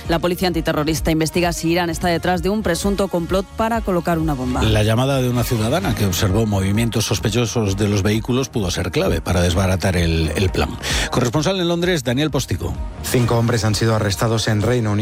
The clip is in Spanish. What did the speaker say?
La policía antiterrorista investiga si Irán está detrás de un presunto complot para colocar una bomba. La llamada de una ciudadana que observó movimientos sospechosos de los vehículos pudo ser clave para desbaratar el plan. Corresponsal en Londres, Daniel Postigo. 5 hombres han sido arrestados en Reino Unido